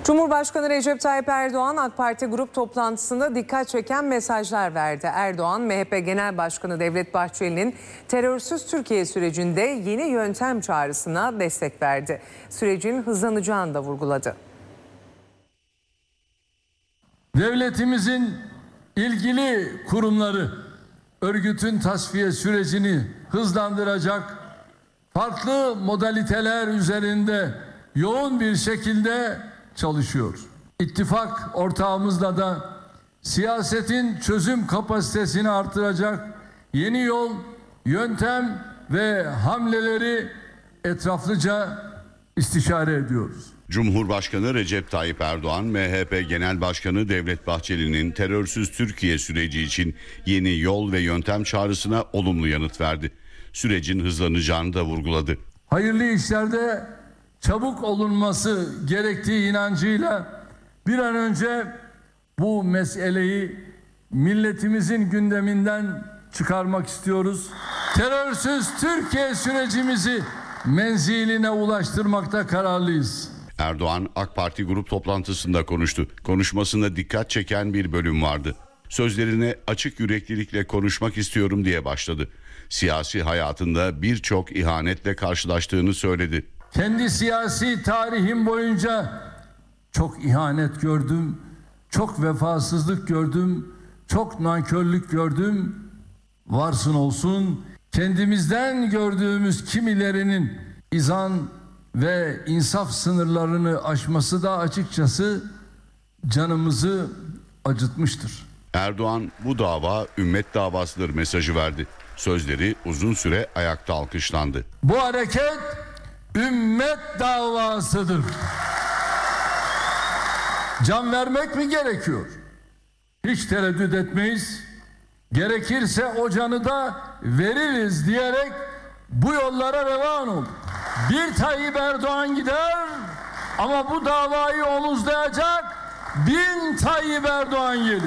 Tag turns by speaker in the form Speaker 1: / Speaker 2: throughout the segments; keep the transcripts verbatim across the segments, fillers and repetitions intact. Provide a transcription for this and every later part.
Speaker 1: Cumhurbaşkanı Recep Tayyip Erdoğan AK Parti grup toplantısında dikkat çeken mesajlar verdi. Erdoğan, M H P Genel Başkanı Devlet Bahçeli'nin terörsüz Türkiye sürecinde yeni yöntem çağrısına destek verdi. Sürecin hızlanacağını da vurguladı.
Speaker 2: Devletimizin ilgili kurumları örgütün tasfiye sürecini hızlandıracak farklı modaliteler üzerinde yoğun bir şekilde çalışıyor. İttifak ortağımızla da siyasetin çözüm kapasitesini artıracak yeni yol, yöntem ve hamleleri etraflıca istişare ediyoruz.
Speaker 3: Cumhurbaşkanı Recep Tayyip Erdoğan, M H P Genel Başkanı Devlet Bahçeli'nin terörsüz Türkiye süreci için yeni yol ve yöntem çağrısına olumlu yanıt verdi. Sürecin hızlanacağını da vurguladı.
Speaker 2: Hayırlı işlerde çabuk olunması gerektiği inancıyla bir an önce bu meseleyi milletimizin gündeminden çıkarmak istiyoruz. Terörsüz Türkiye sürecimizi menziline ulaştırmakta kararlıyız.
Speaker 3: Erdoğan AK Parti grup toplantısında konuştu. Konuşmasında dikkat çeken bir bölüm vardı. Sözlerine açık yüreklilikle konuşmak istiyorum diye başladı. Siyasi hayatında birçok ihanetle karşılaştığını söyledi.
Speaker 2: Kendi siyasi tarihim boyunca çok ihanet gördüm, çok vefasızlık gördüm, çok nankörlük gördüm. Varsın olsun kendimizden gördüğümüz kimilerinin izan ve insaf sınırlarını aşması da açıkçası canımızı acıtmıştır.
Speaker 3: Erdoğan bu dava ümmet davasıdır mesajı verdi. Sözleri uzun süre ayakta alkışlandı.
Speaker 2: Bu hareket ümmet davasıdır. Can vermek mi gerekiyor? Hiç tereddüt etmeyiz. Gerekirse o canı da veririz diyerek bu yollara revan ol. Bir Tayyip Erdoğan gider ama bu davayı omuzlayacak bin Tayyip Erdoğan gelir.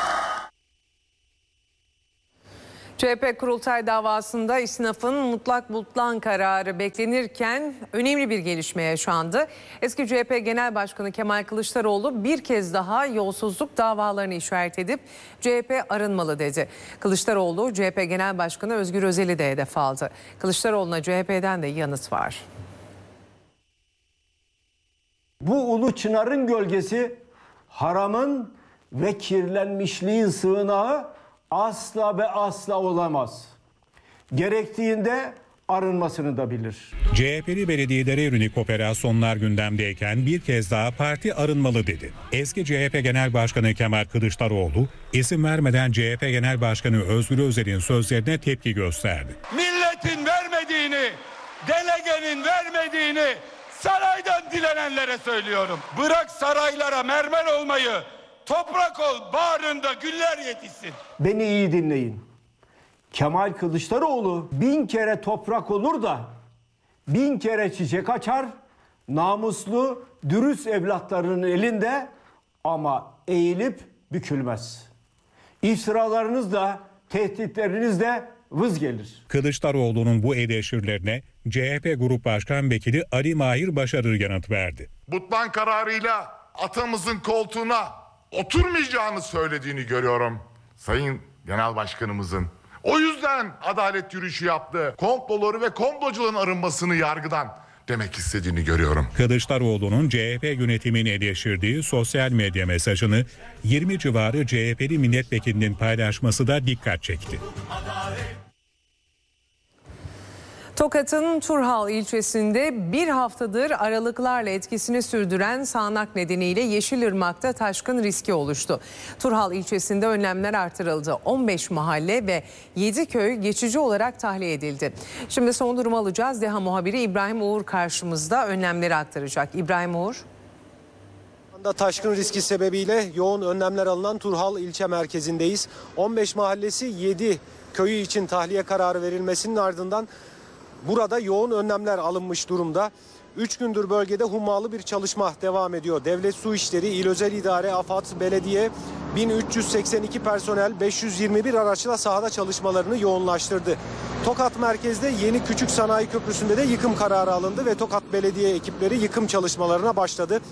Speaker 1: C H P kurultay davasında İSNAF'ın mutlak butlan kararı beklenirken önemli bir gelişme yaşandı. Eski C H P Genel Başkanı Kemal Kılıçdaroğlu bir kez daha yolsuzluk davalarını işaret edip C H P arınmalı dedi. Kılıçdaroğlu C H P Genel Başkanı Özgür Özel'i de hedef aldı. Kılıçdaroğlu'na C H P'den de yanıt var.
Speaker 4: Bu ulu çınarın gölgesi haramın ve kirlenmişliğin sığınağı asla ve asla olamaz. Gerektiğinde arınmasını da bilir.
Speaker 5: C H P'li belediyelere yönelik operasyonlar gündemdeyken bir kez daha parti arınmalı dedi. Eski C H P Genel Başkanı Kemal Kılıçdaroğlu isim vermeden C H P Genel Başkanı Özgür Özel'in sözlerine tepki gösterdi.
Speaker 6: Milletin vermediğini, delegenin vermediğini saraydan dilenenlere söylüyorum. Bırak saraylara mermer olmayı, toprak ol, bağrında güller yetişsin.
Speaker 4: Beni iyi dinleyin. Kemal Kılıçdaroğlu bin kere toprak olur da bin kere çiçek açar, namuslu, dürüst evlatlarının elinde ama eğilip bükülmez. İftiralarınız da, tehditleriniz de vız gelir.
Speaker 5: Kılıçdaroğlu'nun bu eleştirilerine C H P Grup Başkan Vekili Ali Mahir Başarır yanıt verdi.
Speaker 7: Butlan kararıyla atamızın koltuğuna oturmayacağını söylediğini görüyorum Sayın Genel Başkanımızın. O yüzden adalet yürüyüşü yaptı. Komploları ve komplocuların arınmasını yargıdan demek istediğini görüyorum.
Speaker 5: Kılıçdaroğlu'nun C H P yönetimini eleştirdiği sosyal medya mesajını yirmi civarı C H P'li milletvekilinin paylaşması da dikkat çekti.
Speaker 1: Tokat'ın Turhal ilçesinde bir haftadır aralıklarla etkisini sürdüren sağanak nedeniyle Yeşilırmak'ta taşkın riski oluştu. Turhal ilçesinde önlemler artırıldı. on beş mahalle ve yedi köy geçici olarak tahliye edildi. Şimdi son durumu alacağız. DEHA muhabiri İbrahim Uğur karşımızda önlemleri aktaracak. İbrahim Uğur.
Speaker 8: Taşkın riski sebebiyle yoğun önlemler alınan Turhal ilçe merkezindeyiz. on beş mahallesi yedi köyü için tahliye kararı verilmesinin ardından burada yoğun önlemler alınmış durumda. üç gündür bölgede hummalı bir çalışma devam ediyor. Devlet Su İşleri, İl Özel İdare, AFAD, Belediye bin üç yüz seksen iki personel beş yüz yirmi bir araçla sahada çalışmalarını yoğunlaştırdı. Tokat merkezde Yeni Küçük Sanayi Köprüsü'nde de yıkım kararı alındı ve Tokat Belediye ekipleri yıkım çalışmalarına başladı.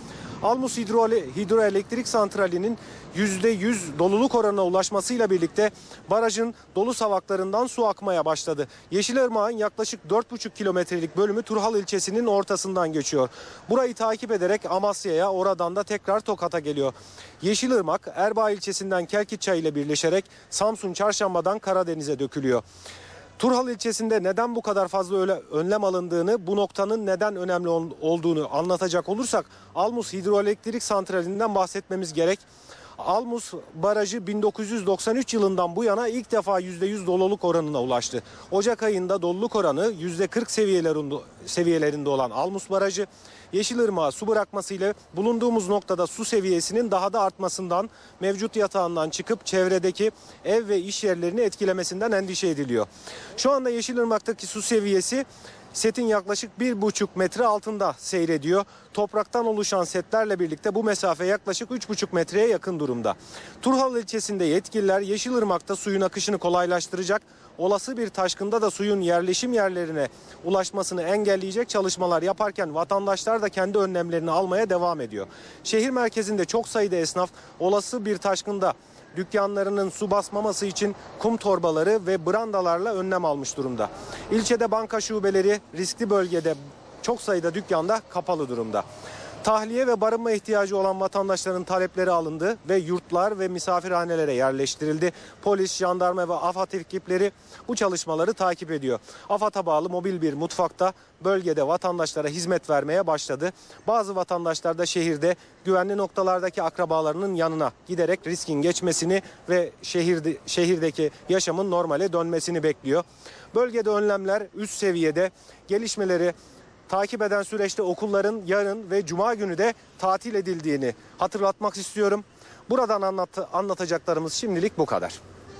Speaker 8: Almus Hidro- Hidroelektrik Santrali'nin yüzde yüz doluluk oranına ulaşmasıyla birlikte barajın dolu savaklarından su akmaya başladı. Yeşilırmak'ın yaklaşık dört buçuk kilometrelik bölümü Turhal ilçesinin ortasından geçiyor. Burayı takip ederek Amasya'ya, oradan da tekrar Tokat'a geliyor. Yeşilırmak, Erbaa ilçesinden Kelkitçay ile birleşerek Samsun Çarşamba'dan Karadeniz'e dökülüyor. Turhal ilçesinde neden bu kadar fazla öyle önlem alındığını, bu noktanın neden önemli olduğunu anlatacak olursak Almus Hidroelektrik Santrali'nden bahsetmemiz gerek. Almus Barajı bin dokuz yüz doksan üç yılından bu yana ilk defa yüzde yüz doluluk oranına ulaştı. Ocak ayında doluluk oranı yüzde kırk seviyelerinde, seviyelerinde olan Almus Barajı, Yeşilırmak'a su bırakmasıyla bulunduğumuz noktada su seviyesinin daha da artmasından, mevcut yatağından çıkıp çevredeki ev ve iş yerlerini etkilemesinden endişe ediliyor. Şu anda Yeşilırmak'taki su seviyesi setin yaklaşık bir buçuk metre altında seyrediyor. Topraktan oluşan setlerle birlikte bu mesafe yaklaşık üç buçuk metreye yakın durumda. Turhal ilçesinde yetkililer Yeşilırmak'ta suyun akışını kolaylaştıracak, olası bir taşkında da suyun yerleşim yerlerine ulaşmasını engelleyecek çalışmalar yaparken vatandaşlar da kendi önlemlerini almaya devam ediyor. Şehir merkezinde çok sayıda esnaf olası bir taşkında dükkanlarının su basmaması için kum torbaları ve brandalarla önlem almış durumda. İlçede banka şubeleri riskli bölgede çok sayıda dükkanda kapalı durumda. Tahliye ve barınma ihtiyacı olan vatandaşların talepleri alındı ve yurtlar ve misafirhanelere yerleştirildi. Polis, jandarma ve AFAD ekipleri bu çalışmaları takip ediyor. AFAD'a bağlı mobil bir mutfakta bölgede vatandaşlara hizmet vermeye başladı. Bazı vatandaşlar da şehirde güvenli noktalardaki akrabalarının yanına giderek riskin geçmesini ve şehirde, şehirdeki yaşamın normale dönmesini bekliyor. Bölgede önlemler üst seviyede, gelişmeleri takip eden süreçte okulların yarın ve cuma günü de tatil edildiğini hatırlatmak istiyorum. Buradan anlat, anlatacaklarımız şimdilik bu kadar.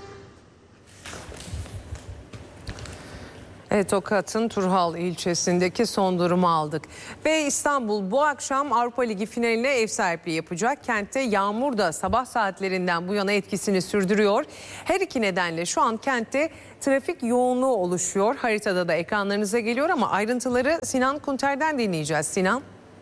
Speaker 1: Evet, Tokat'ın Turhal ilçesindeki son durumu aldık. Ve İstanbul bu akşam Avrupa Ligi finaline ev sahipliği yapacak. Kentte yağmur da sabah saatlerinden bu yana etkisini sürdürüyor. Her iki nedenle şu an kentte trafik yoğunluğu oluşuyor. Haritada da ekranlarınıza geliyor ama ayrıntıları Sinan Kunter'den dinleyeceğiz. Sinan.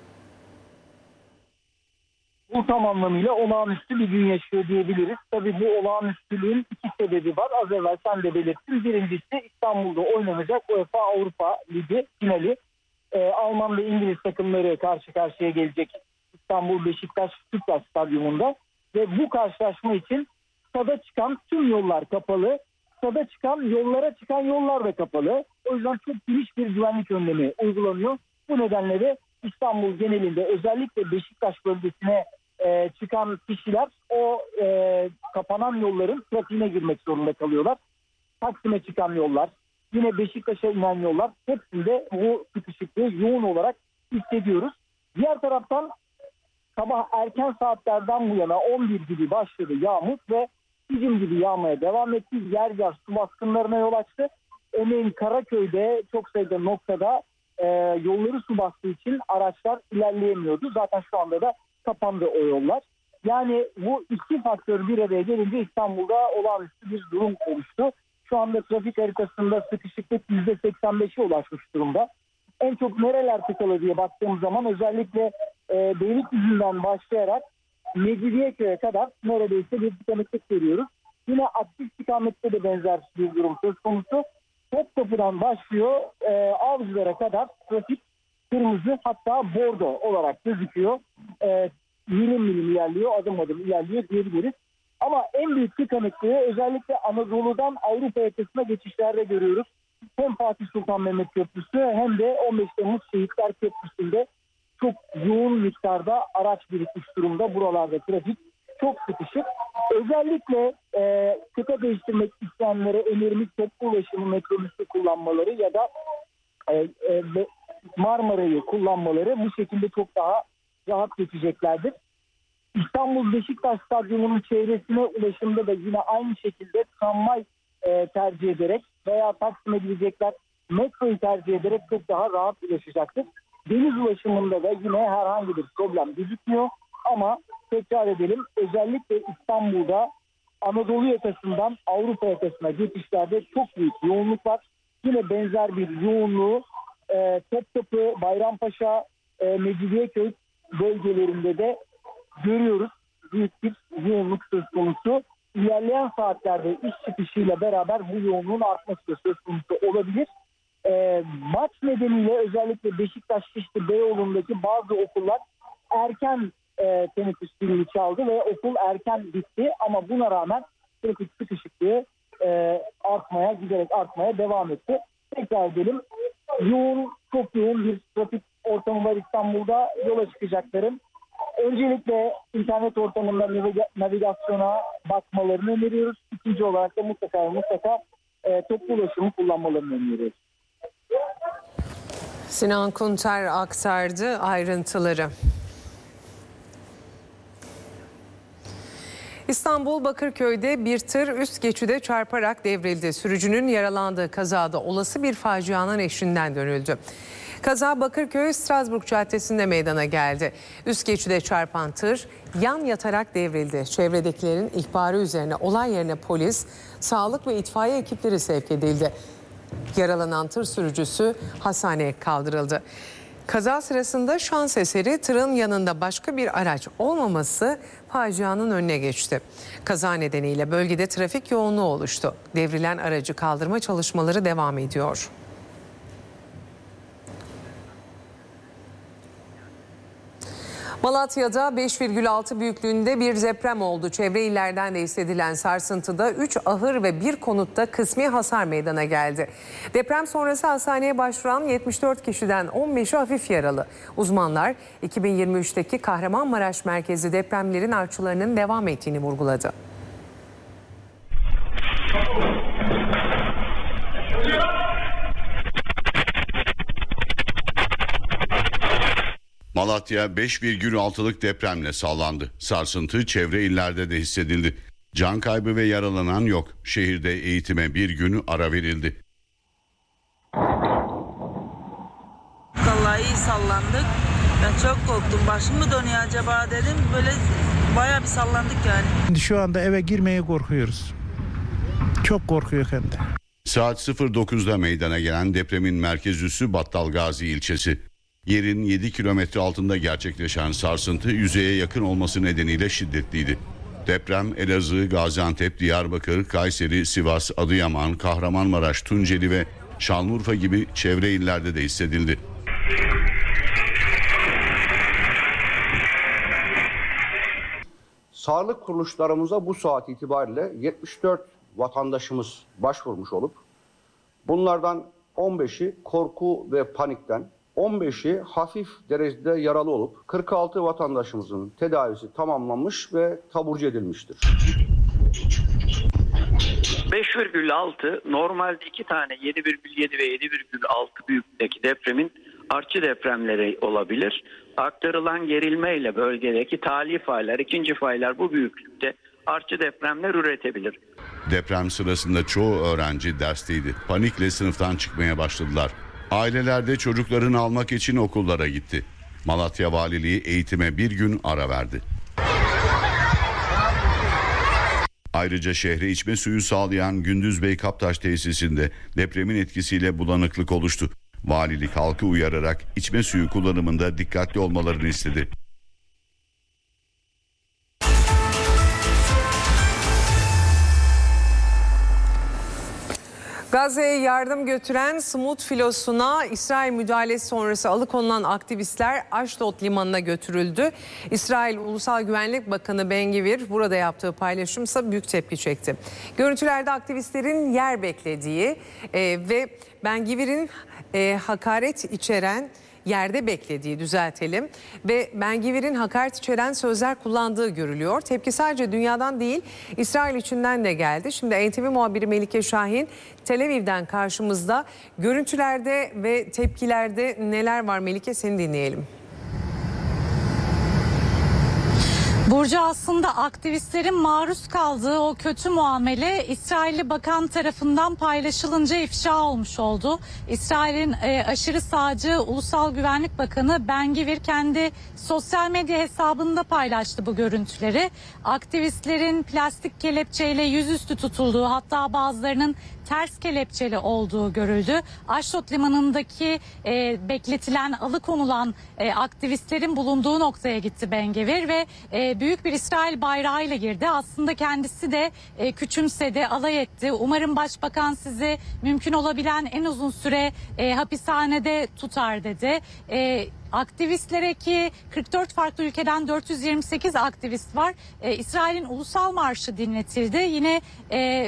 Speaker 9: Bu tam anlamıyla olağanüstü bir gün yaşıyor diyebiliriz. Tabii bu olağanüstülüğün iki sebebi var. Az evvel sen de belirttin. Birincisi İstanbul'da oynanacak UEFA Avrupa Ligi finali. Ee, Alman ve İngiliz takımları karşı karşıya gelecek İstanbul Beşiktaş Tüpraş Stadyumunda. Ve bu karşılaşma için stada çıkan tüm yollar kapalı. Stada çıkan yollara çıkan yollar da kapalı. O yüzden çok geniş bir güvenlik önlemi uygulanıyor. Bu nedenle de İstanbul genelinde özellikle Beşiktaş bölgesine e, çıkan kişiler o e, kapanan yolların trafiğine girmek zorunda kalıyorlar. Taksim'e çıkan yollar, yine Beşiktaş'a inen yollar, hepsinde bu sıkışıklığı yoğun olarak hissediyoruz. Diğer taraftan sabah erken saatlerden bu yana on bir gibi başladı yağmur ve hücum gibi yağmaya devam etti. Yer yer su baskınlarına yol açtı. Örneğin Karaköy'de çok sayıda noktada e, yolları su bastığı için araçlar ilerleyemiyordu. Zaten şu anda da kapandı o yollar. Yani bu iki faktör bir araya gelince İstanbul'da olağanüstü bir durum oluştu. Şu anda trafik haritasında sıkışıklık yüzde seksen beşe ulaşmış durumda. En çok nereler tıkalı diye baktığım zaman özellikle e, Beylikdüzü'nden başlayarak Mecidiyeköy'e kadar neredeyse bir tıkanıklık görüyoruz. Yine aktif istikamette de benzer bir durum söz konusu. Topkapı'dan başlıyor e, Avcılar'a kadar trafik kırmızı, hatta bordo olarak gözüküyor. E, milim milim ilerliyor, adım adım ilerliyor diyebiliriz. Ama en büyük tıkanıklığı özellikle Anadolu'dan Avrupa yakasına geçişlerde görüyoruz. Hem Fatih Sultan Mehmet Köprüsü hem de on beş Temmuz Şehitler Köprüsü'nde çok yoğun miktarda araç birikmiş durumda. Buralarda trafik çok sıkışık. Özellikle e, kıta değiştirmek isteyenlere önerimiz toplu ulaşımı metrobüsü kullanmaları ya da e, e, Marmara'yı kullanmaları, bu şekilde çok daha rahat geçeceklerdir. İstanbul Beşiktaş Stadyumu'nun çevresine ulaşımda da yine aynı şekilde tramvay e, tercih ederek veya Taksim'e gidecekler metroyu tercih ederek çok daha rahat ulaşacaktır. Deniz ulaşımında da yine herhangi bir problem gözükmüyor ama tekrar edelim, özellikle İstanbul'da Anadolu yakasından Avrupa yakasına geçişlerde çok büyük yoğunluk var. Yine benzer bir yoğunluğu e, Topkapı, Bayrampaşa, e, Mecidiyeköy bölgelerinde de görüyoruz. Büyük bir yoğunluk söz konusu. İlerleyen saatlerde iş çıkışıyla beraber bu yoğunluğun artması da söz konusu olabilir. E, maç nedeniyle özellikle Beşiktaş-Şişli Beyoğlu'ndaki bazı okullar erken e, teneffüs zilini çaldı ve okul erken bitti. Ama buna rağmen trafik sıkışıklığı e, artmaya, giderek artmaya devam etti. Tekrar edelim. Yoğun, çok yoğun bir trafik ortamı var İstanbul'da. Yola çıkacakların öncelikle internet ortamında navigasyona bakmalarını öneriyoruz. İkinci olarak da mutlaka mutlaka e, toplu ulaşımı kullanmalarını öneriyoruz.
Speaker 1: Sinan Kunter aktardı ayrıntıları. İstanbul Bakırköy'de bir tır üst geçide çarparak devrildi. Sürücünün yaralandığı kazada olası bir facianın eşiğinden dönüldü. Kaza Bakırköy Strasbourg Caddesi'nde meydana geldi. Üst geçide çarpan tır yan yatarak devrildi. Çevredekilerin ihbarı üzerine olay yerine polis, sağlık ve itfaiye ekipleri sevk edildi. Yaralanan tır sürücüsü hastaneye kaldırıldı. Kaza sırasında şans eseri tırın yanında başka bir araç olmaması facianın önüne geçti. Kaza nedeniyle bölgede trafik yoğunluğu oluştu. Devrilen aracı kaldırma çalışmaları devam ediyor. Malatya'da beş virgül altı büyüklüğünde bir deprem oldu. Çevre illerden de hissedilen sarsıntıda üç ahır ve bir konutta kısmi hasar meydana geldi. Deprem sonrası hastaneye başvuran yetmiş dört kişiden on beşi hafif yaralı. Uzmanlar iki bin yirmi üçteki Kahramanmaraş merkezli depremlerin artçılarının devam ettiğini vurguladı.
Speaker 3: Malatya beş virgül altılık depremle sallandı. Sarsıntı çevre illerde de hissedildi. Can kaybı ve yaralanan yok. Şehirde eğitime bir gün ara verildi.
Speaker 10: Vallahi iyi sallandık. Ben çok korktum. Başım mı dönüyor acaba dedim. Böyle bayağı bir sallandık yani.
Speaker 11: Şu anda eve girmeye korkuyoruz. Çok korkuyor hem de.
Speaker 3: Saat sıfır dokuzda meydana gelen depremin merkez üssü Battalgazi ilçesi. Yerin yedi kilometre altında gerçekleşen sarsıntı yüzeye yakın olması nedeniyle şiddetliydi. Deprem Elazığ, Gaziantep, Diyarbakır, Kayseri, Sivas, Adıyaman, Kahramanmaraş, Tunceli ve Şanlıurfa gibi çevre illerde de hissedildi.
Speaker 12: Sağlık kuruluşlarımıza bu saat itibariyle yetmiş dört vatandaşımız başvurmuş olup bunlardan on beşi korku ve panikten, on beşi hafif derecede yaralı olup kırk altı vatandaşımızın tedavisi tamamlanmış ve taburcu edilmiştir.
Speaker 13: beş virgül altı normalde iki tane yedi virgül yedi ve yedi virgül altı büyüklüğündeki depremin artçı depremleri olabilir. Aktarılan gerilmeyle bölgedeki tali faylar, ikinci faylar bu büyüklükte artçı depremler üretebilir.
Speaker 3: Deprem sırasında çoğu öğrenci dersteydi. Panikle sınıftan çıkmaya başladılar. Aileler de çocuklarını almak için okullara gitti. Malatya Valiliği eğitime bir gün ara verdi. Ayrıca şehre içme suyu sağlayan Gündüzbey Kaptaş tesisinde depremin etkisiyle bulanıklık oluştu. Valilik halkı uyararak içme suyu kullanımında dikkatli olmalarını istedi.
Speaker 1: Gazze'ye yardım götüren Smut filosuna İsrail müdahalesi sonrası alıkonulan aktivistler Aşdod limanına götürüldü. İsrail Ulusal Güvenlik Bakanı Ben Gvir burada yaptığı paylaşımsa büyük tepki çekti. Görüntülerde aktivistlerin yer beklediği e, ve Ben Gvir'in e, hakaret içeren yerde beklediği düzeltelim ve Ben Gvir'in hakaret içeren sözler kullandığı görülüyor. Tepki sadece dünyadan değil İsrail içinden de geldi. Şimdi N T V muhabiri Melike Şahin Tel Aviv'den karşımızda. Görüntülerde ve tepkilerde neler var Melike, seni dinleyelim.
Speaker 14: Burcu, aslında aktivistlerin maruz kaldığı o kötü muamele İsrailli bakan tarafından paylaşılınca ifşa olmuş oldu. İsrail'in e, aşırı sağcı Ulusal Güvenlik Bakanı Ben Gvir kendi sosyal medya hesabında paylaştı bu görüntüleri. Aktivistlerin plastik kelepçeyle yüzüstü tutulduğu, hatta bazılarının ters kelepçeli olduğu görüldü. Aşdod limanındaki e, bekletilen, alıkonulan e, aktivistlerin bulunduğu noktaya gitti Ben-Gvir ve e, büyük bir İsrail bayrağıyla girdi. Aslında kendisi de e, küçümsedi, alay etti. Umarım başbakan sizi mümkün olabilen en uzun süre e, hapishanede tutar dedi. E, Aktivistlere, ki kırk dört farklı ülkeden dört yüz yirmi sekiz aktivist var, e, İsrail'in ulusal marşı dinletildi. Yine e,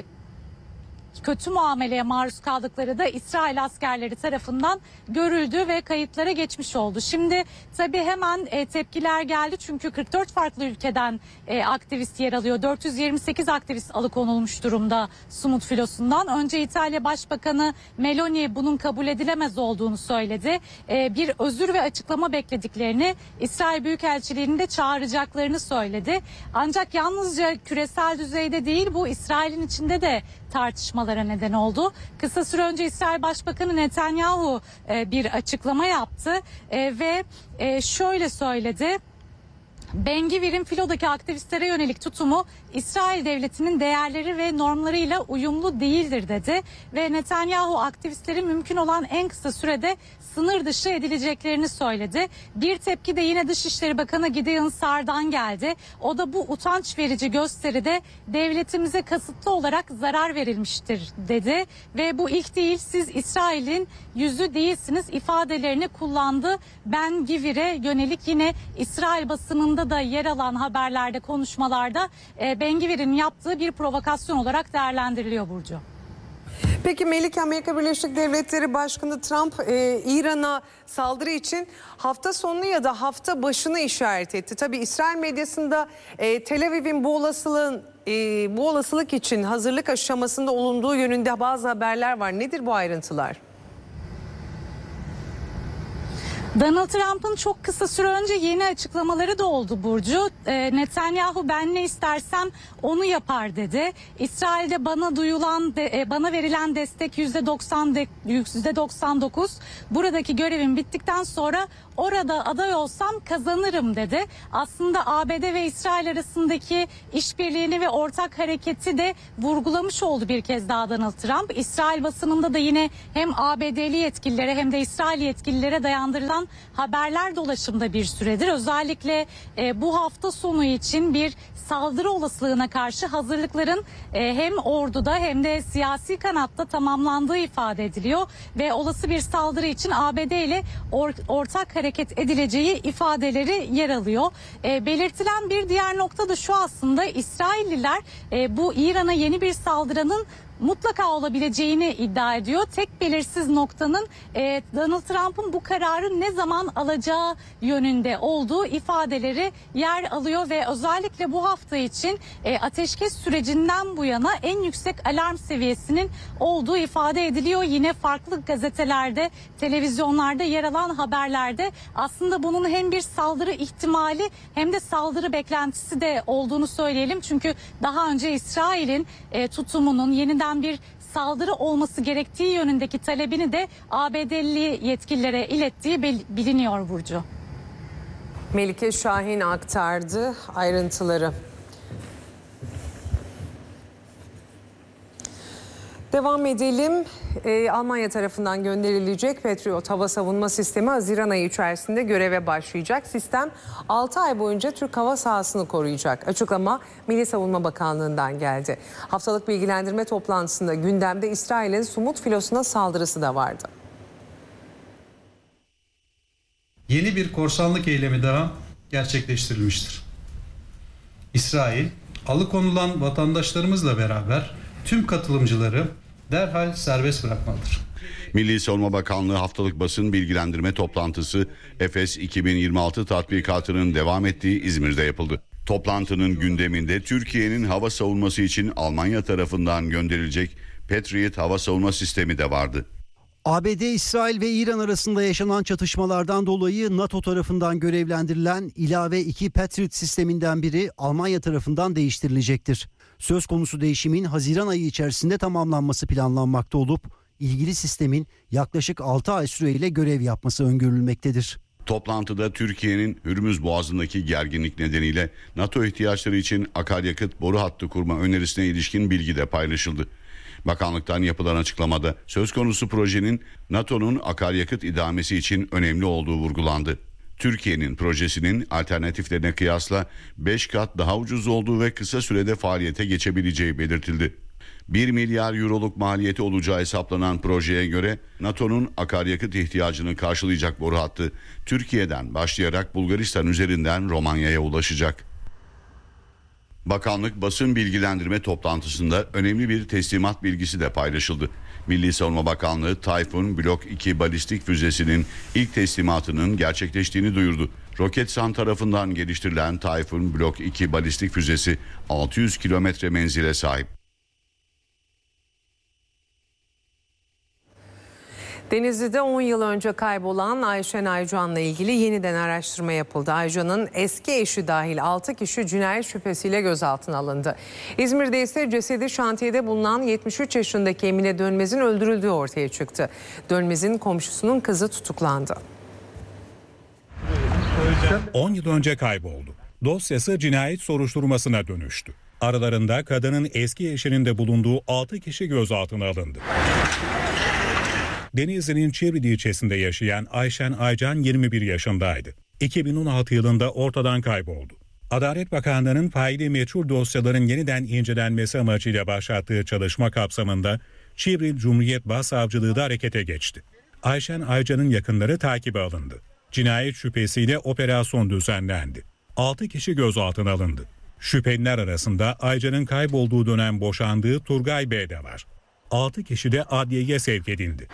Speaker 14: kötü muameleye maruz kaldıkları da İsrail askerleri tarafından görüldü ve kayıtlara geçmiş oldu. Şimdi tabii hemen e, tepkiler geldi çünkü kırk dört farklı ülkeden e, aktivist yer alıyor. dört yüz yirmi sekiz aktivist alıkonulmuş durumda Sumut filosundan. Önce İtalya Başbakanı Meloni bunun kabul edilemez olduğunu söyledi. E, bir özür ve açıklama beklediklerini, İsrail Büyükelçiliğini de çağıracaklarını söyledi. Ancak yalnızca küresel düzeyde değil, bu İsrail'in içinde de tartışmalara neden oldu. Kısa süre önce İsrail Başbakanı Netanyahu e, bir açıklama yaptı e, ve e, şöyle söyledi. Ben-Gvir'in filodaki aktivistlere yönelik tutumu İsrail devletinin değerleri ve normlarıyla uyumlu değildir dedi ve Netanyahu aktivistlerin mümkün olan en kısa sürede sınır dışı edileceklerini söyledi. Bir tepki de yine Dışişleri Bakanı Gideon Saar'dan geldi. O da bu utanç verici gösteride devletimize kasıtlı olarak zarar verilmiştir dedi ve bu ilk değil, siz İsrail'in yüzü değilsiniz ifadelerini kullandı. Ben-Gvir'e yönelik yine İsrail basınında da yer alan haberlerde, konuşmalarda e, Ben-Gvir'in yaptığı bir provokasyon olarak değerlendiriliyor Burcu.
Speaker 1: Peki Melike, Amerika Birleşik Devletleri Başkanı Trump e, İran'a saldırı için hafta sonunu ya da hafta başını işaret etti. Tabii İsrail medyasında e, Tel Aviv'in bu olasılığın e, bu olasılık için hazırlık aşamasında olunduğu yönünde bazı haberler var. Nedir bu ayrıntılar?
Speaker 14: Donald Trump'ın çok kısa süre önce yeni açıklamaları da oldu Burcu. E, Netanyahu ben ne istersem onu yapar dedi. İsrail'de bana duyulan, de, e, bana verilen destek yüzde doksan de, yüzde doksan dokuz. Buradaki görevim bittikten sonra orada aday olsam kazanırım dedi. Aslında A B D ve İsrail arasındaki işbirliğini ve ortak hareketi de vurgulamış oldu bir kez daha Donald Trump. İsrail basınında da yine hem A B D'li yetkililere hem de İsrail yetkililere dayandırılan haberler dolaşımda bir süredir. Özellikle e, bu hafta sonu için bir saldırı olasılığına karşı hazırlıkların e, hem orduda hem de siyasi kanatta tamamlandığı ifade ediliyor ve olası bir saldırı için A B D ile or, ortak hareket edileceği ifadeleri yer alıyor. E, belirtilen bir diğer nokta da şu, aslında İsrailliler e, bu İran'a yeni bir saldırının mutlaka olabileceğini iddia ediyor. Tek belirsiz noktanın e, Donald Trump'ın bu kararı ne zaman alacağı yönünde olduğu ifadeleri yer alıyor ve özellikle bu hafta için e, ateşkes sürecinden bu yana en yüksek alarm seviyesinin olduğu ifade ediliyor. Yine farklı gazetelerde, televizyonlarda yer alan haberlerde aslında bunun hem bir saldırı ihtimali hem de saldırı beklentisi de olduğunu söyleyelim. Çünkü daha önce İsrail'in e, tutumunun yeniden bir saldırı olması gerektiği yönündeki talebini de A B D'li yetkililere ilettiği biliniyor Burcu.
Speaker 1: Melike Şahin aktardı ayrıntıları. Devam edelim. Ee, Almanya tarafından gönderilecek Patriot hava savunma sistemi Haziran ayı içerisinde göreve başlayacak. Sistem altı ay boyunca Türk hava sahasını koruyacak. Açıklama Milli Savunma Bakanlığı'ndan geldi. Haftalık bilgilendirme toplantısında gündemde İsrail'in Sumut filosuna saldırısı da vardı.
Speaker 15: Yeni bir korsanlık eylemi daha gerçekleştirilmiştir. İsrail, alıkonulan vatandaşlarımızla beraber tüm katılımcıları derhal serbest bırakmalıdır.
Speaker 3: Milli Savunma Bakanlığı haftalık basın bilgilendirme toplantısı Efes iki bin yirmi altı tatbikatının devam ettiği İzmir'de yapıldı. Toplantının gündeminde Türkiye'nin hava savunması için Almanya tarafından gönderilecek Patriot hava savunma sistemi de vardı.
Speaker 16: A B D, İsrail ve İran arasında yaşanan çatışmalardan dolayı NATO tarafından görevlendirilen ilave iki Patriot sisteminden biri Almanya tarafından değiştirilecektir. Söz konusu değişimin Haziran ayı içerisinde tamamlanması planlanmakta olup ilgili sistemin yaklaşık altı ay süreyle görev yapması öngörülmektedir.
Speaker 3: Toplantıda Türkiye'nin Hürmüz Boğazı'ndaki gerginlik nedeniyle NATO ihtiyaçları için akaryakıt boru hattı kurma önerisine ilişkin bilgi de paylaşıldı. Bakanlıktan yapılan açıklamada söz konusu projenin NATO'nun akaryakıt idamesi için önemli olduğu vurgulandı. Türkiye'nin projesinin alternatiflerine kıyasla beş kat daha ucuz olduğu ve kısa sürede faaliyete geçebileceği belirtildi. bir milyar euroluk maliyeti olacağı hesaplanan projeye göre NATO'nun akaryakıt ihtiyacını karşılayacak boru hattı Türkiye'den başlayarak Bulgaristan üzerinden Romanya'ya ulaşacak. Bakanlık basın bilgilendirme toplantısında önemli bir teslimat bilgisi de paylaşıldı. Milli Savunma Bakanlığı Tayfun Blok iki balistik füzesinin ilk teslimatının gerçekleştiğini duyurdu. Roketsan tarafından geliştirilen Tayfun Blok iki balistik füzesi altı yüz kilometre menzile sahip.
Speaker 1: Denizli'de on yıl önce kaybolan Ayşen Aycan'la ilgili yeniden araştırma yapıldı. Aycan'ın eski eşi dahil altı kişi cinayet şüphesiyle gözaltına alındı. İzmir'de ise cesedi şantiyede bulunan yetmiş üç yaşındaki Emine Dönmez'in öldürüldüğü ortaya çıktı. Dönmez'in komşusunun kızı tutuklandı.
Speaker 5: on yıl önce kayboldu. Dosyası cinayet soruşturmasına dönüştü. Aralarında kadının eski eşinin de bulunduğu altı kişi gözaltına alındı. Denizli'nin Çivrili ilçesinde yaşayan Ayşen Aycan yirmi bir yaşındaydı. iki bin on altı yılında ortadan kayboldu. Adalet Bakanlığı'nın faili meçhul dosyaların yeniden incelenmesi amacıyla başlattığı çalışma kapsamında Çivril Cumhuriyet Başsavcılığı da harekete geçti. Ayşen Aycan'ın yakınları takibe alındı. Cinayet şüphesiyle operasyon düzenlendi. altı kişi gözaltına alındı. Şüpheliler arasında Aycan'ın kaybolduğu dönem boşandığı Turgay Bey de var. altı kişi de adliyeye sevk edildi.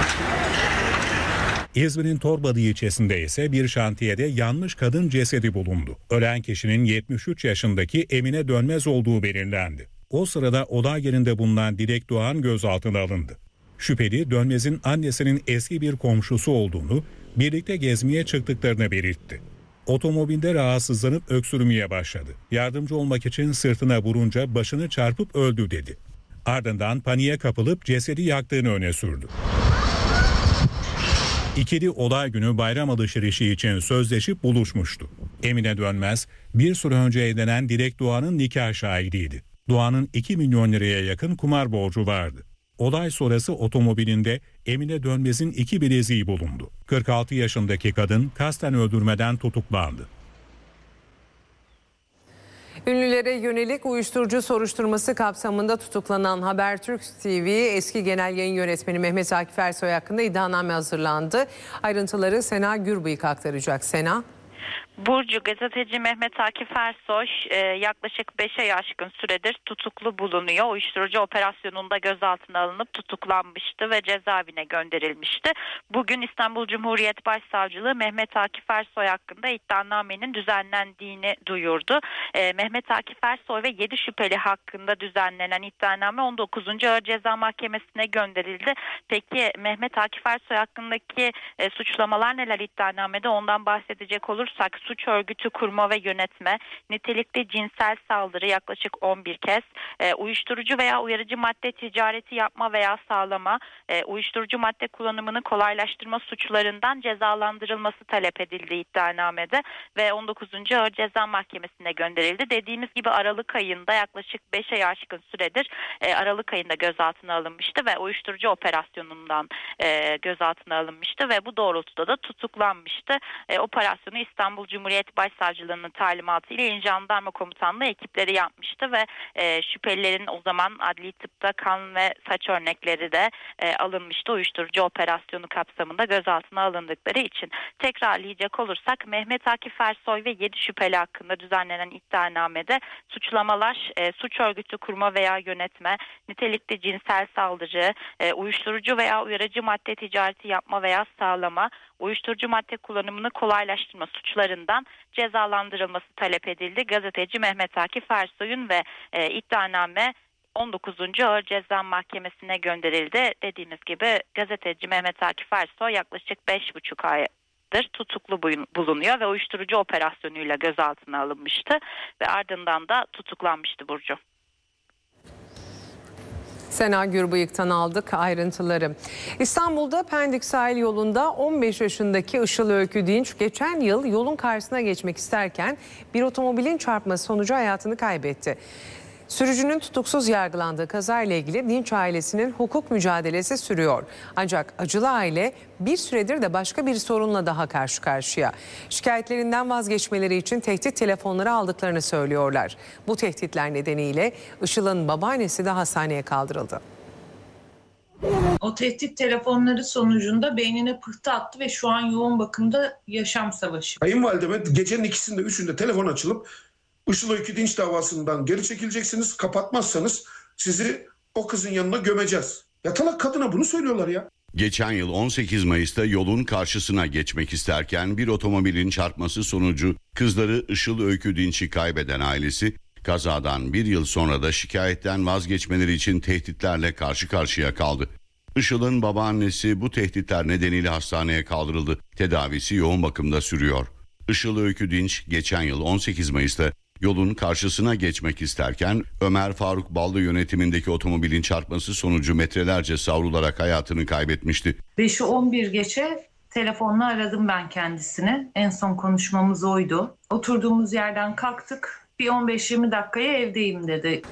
Speaker 5: İzmir'in Torbalı ilçesinde ise bir şantiyede yanmış kadın cesedi bulundu. Ölen kişinin yetmiş üç yaşındaki Emine Dönmez olduğu belirlendi. O sırada olay yerinde bulunan Dilek Doğan gözaltına alındı. Şüpheli Dönmez'in annesinin eski bir komşusu olduğunu, birlikte gezmeye çıktıklarını belirtti. Otomobilde rahatsızlanıp öksürmeye başladı. Yardımcı olmak için sırtına vurunca başını çarpıp öldü dedi. Ardından paniğe kapılıp cesedi yaktığını öne sürdü. İkili olay günü bayram alışverişi için sözleşip buluşmuştu. Emine Dönmez bir süre önce evlenen Dilek Doğan'ın nikah şahidiydi. Doğan'ın iki milyon liraya yakın kumar borcu vardı. Olay sonrası otomobilinde Emine Dönmez'in iki bileziği bulundu. kırk altı yaşındaki kadın kasten öldürmeden tutuklandı.
Speaker 1: Ünlülere yönelik uyuşturucu soruşturması kapsamında tutuklanan Habertürk T V eski genel yayın yönetmeni Mehmet Akif Ersoy hakkında iddianame hazırlandı. Ayrıntıları Sena Gürbıyık aktaracak. Sena.
Speaker 17: Burcu, gazeteci Mehmet Akif Ersoy e, yaklaşık beş ay aşkın süredir tutuklu bulunuyor. Uyuşturucu operasyonunda gözaltına alınıp tutuklanmıştı ve cezaevine gönderilmişti. Bugün İstanbul Cumhuriyet Başsavcılığı Mehmet Akif Ersoy hakkında iddianamenin düzenlendiğini duyurdu. E, Mehmet Akif Ersoy ve yedi şüpheli hakkında düzenlenen iddianame on dokuzuncu Ağır Ceza Mahkemesi'ne gönderildi. Peki Mehmet Akif Ersoy hakkındaki e, suçlamalar neler iddianamede, ondan bahsedecek olursak: suç örgütü kurma ve yönetme, nitelikli cinsel saldırı yaklaşık on bir kez, e, uyuşturucu veya uyarıcı madde ticareti yapma veya sağlama, e, uyuşturucu madde kullanımını kolaylaştırma suçlarından cezalandırılması talep edildi iddianamede ve on dokuzuncu Ağır Ceza Mahkemesi'ne gönderildi. Dediğimiz gibi Aralık ayında yaklaşık beş ay aşkın süredir e, Aralık ayında gözaltına alınmıştı ve uyuşturucu operasyonundan e, gözaltına alınmıştı ve bu doğrultuda da tutuklanmıştı. E, operasyonu İstanbul Cumhuriyet Başsavcılığı'nın talimatı ile İl Jandarma Komutanlığı ekipleri yapmıştı ve e, şüphelilerin o zaman adli tıpta kan ve saç örnekleri de e, alınmıştı. Uyuşturucu operasyonu kapsamında gözaltına alındıkları için. Tekrarlayacak olursak Mehmet Akif Ersoy ve yedi şüpheli hakkında düzenlenen iddianamede suçlamalar e, suç örgütü kurma veya yönetme, nitelikli cinsel saldırı, e, uyuşturucu veya uyarıcı madde ticareti yapma veya sağlama, uyuşturucu madde kullanımını kolaylaştırma suçlarından cezalandırılması talep edildi. Gazeteci Mehmet Akif Ersoy'un ve e, iddianame on dokuzuncu Ağır Ceza Mahkemesi'ne gönderildi. Dediğimiz gibi gazeteci Mehmet Akif Ersoy yaklaşık beş buçuk aydır tutuklu bulunuyor ve uyuşturucu operasyonuyla gözaltına alınmıştı ve ardından da tutuklanmıştı Burcu.
Speaker 1: Sena Gürbıyık'tan aldık ayrıntıları. İstanbul'da Pendik Sahil Yolu'nda on beş yaşındaki Işıl Öykü Dinç geçen yıl yolun karşısına geçmek isterken bir otomobilin çarpması sonucu hayatını kaybetti. Sürücünün tutuksuz yargılandığı kazayla ilgili Dinç ailesinin hukuk mücadelesi sürüyor. Ancak acılı aile bir süredir de başka bir sorunla daha karşı karşıya. Şikayetlerinden vazgeçmeleri için tehdit telefonları aldıklarını söylüyorlar. Bu tehditler nedeniyle Işıl'ın babaannesi de hastaneye kaldırıldı.
Speaker 18: O tehdit telefonları sonucunda beynine pıhtı attı ve şu an yoğun bakımda yaşam savaşı.
Speaker 19: Kayınvalideme gecenin ikisinde üçünde telefon açılıp Işıl Öykü Dinç davasından geri çekileceksiniz, kapatmazsanız sizi o kızın yanına gömeceğiz. Yatalak kadına bunu söylüyorlar ya.
Speaker 3: Geçen yıl on sekiz Mayıs'ta yolun karşısına geçmek isterken bir otomobilin çarpması sonucu kızları Işıl Öykü Dinç'i kaybeden ailesi kazadan bir yıl sonra da şikayetten vazgeçmeleri için tehditlerle karşı karşıya kaldı. Işıl'ın babaannesi bu tehditler nedeniyle hastaneye kaldırıldı. Tedavisi yoğun bakımda sürüyor. Işıl Öykü Dinç geçen yıl on sekiz Mayıs'ta yolun karşısına geçmek isterken Ömer Faruk Ballı yönetimindeki otomobilin çarpması sonucu metrelerce savrularak hayatını kaybetmişti.
Speaker 18: beşi on bir geçe telefonla aradım ben kendisini. En son konuşmamız oydu. Oturduğumuz yerden kalktık. Bir on beş yirmi dakikaya evdeyim dedi.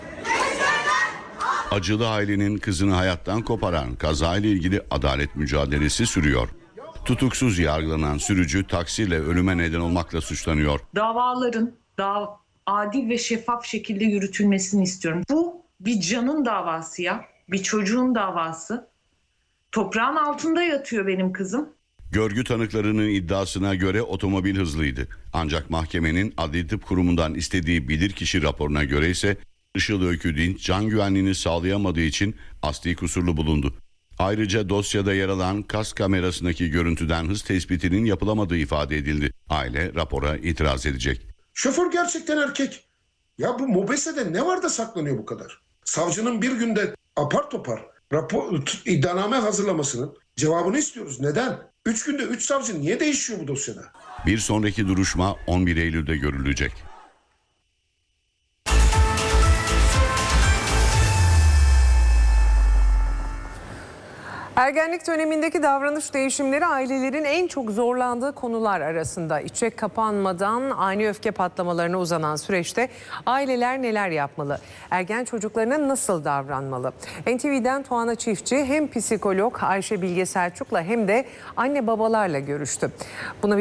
Speaker 3: Acılı ailenin kızını hayattan koparan kazayla ilgili adalet mücadelesi sürüyor. Tutuksuz yargılanan sürücü taksiyle ölüme neden olmakla suçlanıyor.
Speaker 18: Davaların daha adil ve şeffaf şekilde yürütülmesini istiyorum. Bu bir canın davası ya, bir çocuğun davası. Toprağın altında yatıyor benim kızım.
Speaker 3: Görgü tanıklarının iddiasına göre otomobil hızlıydı. Ancak mahkemenin Adli Tıp Kurumu'ndan istediği bilirkişi raporuna göre ise Işıl Öykü Dinç can güvenliğini sağlayamadığı için asli kusurlu bulundu. Ayrıca dosyada yer alan kas kamerasındaki görüntüden hız tespitinin yapılamadığı ifade edildi. Aile rapora itiraz edecek.
Speaker 19: Şoför gerçekten erkek. Ya bu mobesede ne var da saklanıyor bu kadar? Savcının bir günde apar topar rapor, iddianame hazırlamasının cevabını istiyoruz. Neden? Üç günde üç savcı niye değişiyor bu dosyada?
Speaker 3: Bir sonraki duruşma on bir Eylül'de görülecek.
Speaker 1: Ergenlik dönemindeki davranış değişimleri ailelerin en çok zorlandığı konular arasında. İçe kapanmadan ani öfke patlamalarına uzanan süreçte aileler neler yapmalı? Ergen çocuklarına nasıl davranmalı? N T V'den Tuana Çiftçi hem psikolog Ayşe Bilge Selçuk'la hem de anne babalarla görüştü. Buna